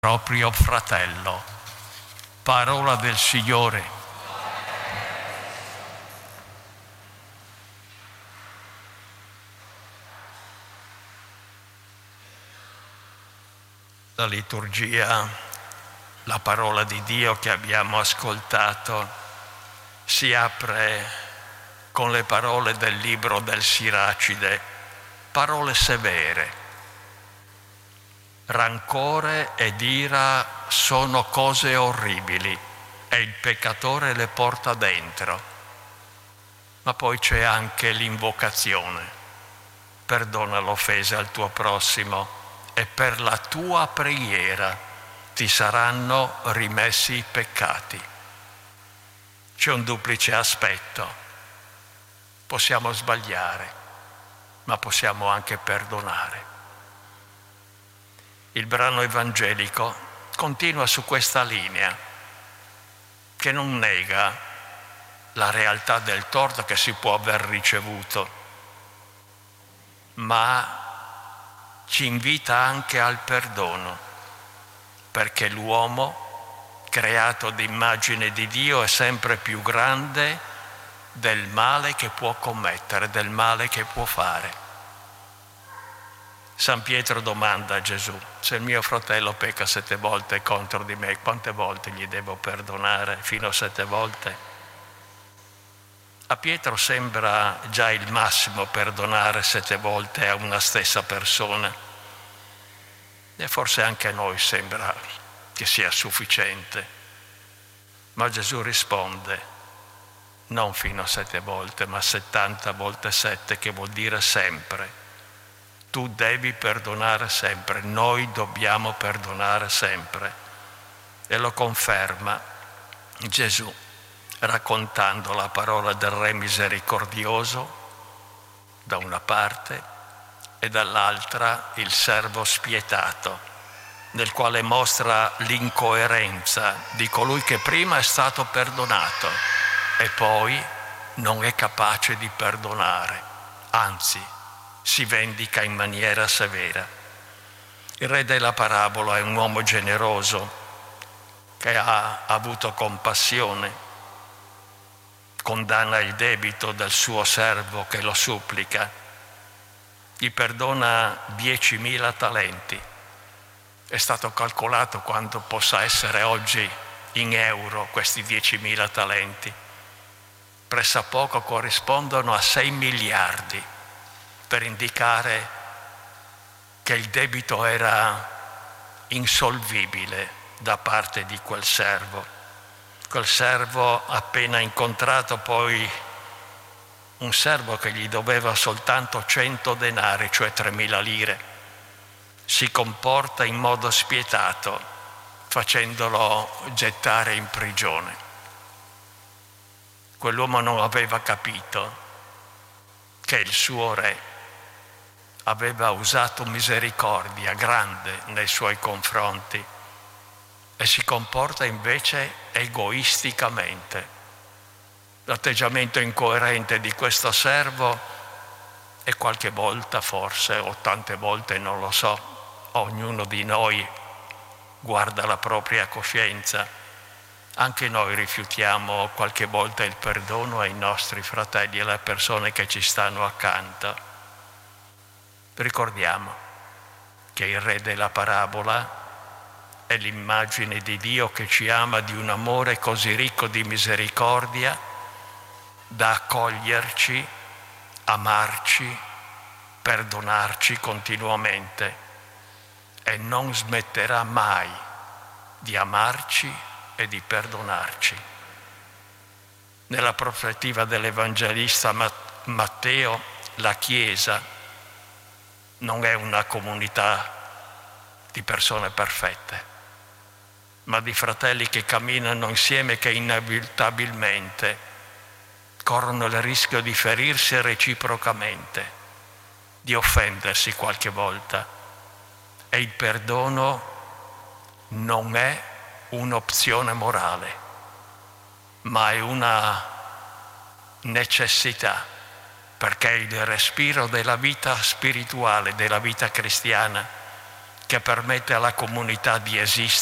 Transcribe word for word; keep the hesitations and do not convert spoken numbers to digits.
proprio fratello. Parola del Signore. La liturgia, la parola di Dio che abbiamo ascoltato, si apre con le parole del libro del Siracide, parole severe. Rancore ed ira sono cose orribili e il peccatore le porta dentro. Ma poi c'è anche l'invocazione. Perdona l'offesa al tuo prossimo e per la tua preghiera ti saranno rimessi i peccati. C'è un duplice aspetto. Possiamo sbagliare, ma possiamo anche perdonare. Il brano evangelico continua su questa linea, che non nega la realtà del torto che si può aver ricevuto, ma ci invita anche al perdono, perché l'uomo, creato d'immagine di Dio, è sempre più grande del male che può commettere, del male che può fare. San Pietro domanda a Gesù: se il mio fratello pecca sette volte contro di me, quante volte gli devo perdonare? Fino a sette volte? A Pietro sembra già il massimo perdonare sette volte a una stessa persona, e forse anche a noi sembra che sia sufficiente. Ma Gesù risponde: non fino a sette volte, ma settanta volte sette, che vuol dire sempre. Tu devi perdonare sempre, noi dobbiamo perdonare sempre. E lo conferma Gesù raccontando la parola del Re misericordioso da una parte e dall'altra il servo spietato, nel quale mostra l'incoerenza di colui che prima è stato perdonato e poi non è capace di perdonare, anzi si vendica in maniera severa. Il re della parabola è un uomo generoso che ha avuto compassione, condanna il debito del suo servo che lo supplica, gli perdona diecimila talenti. È stato calcolato quanto possa essere oggi in euro questi diecimila talenti. Pressappoco corrispondono a sei miliardi, per indicare che il debito era insolvibile da parte di quel servo. Quel servo, appena incontrato poi un servo che gli doveva soltanto cento denari, cioè tremila lire, si comporta in modo spietato, facendolo gettare in prigione. Quell'uomo non aveva capito che il suo re aveva usato misericordia grande nei suoi confronti e si comporta invece egoisticamente. L'atteggiamento incoerente di questo servo, e qualche volta forse, o tante volte non lo so, ognuno di noi guarda la propria coscienza. Anche noi rifiutiamo qualche volta il perdono ai nostri fratelli e alle persone che ci stanno accanto. Ricordiamo che il re della parabola è l'immagine di Dio che ci ama di un amore così ricco di misericordia da accoglierci, amarci, perdonarci continuamente, e non smetterà mai di amarci e di perdonarci. Nella prospettiva dell'Evangelista Matteo, la Chiesa non è una comunità di persone perfette, ma di fratelli che camminano insieme, che inevitabilmente corrono il rischio di ferirsi reciprocamente, di offendersi qualche volta. E il perdono non è un'opzione morale, ma è una necessità, perché è il respiro della vita spirituale, della vita cristiana, che permette alla comunità di esistere.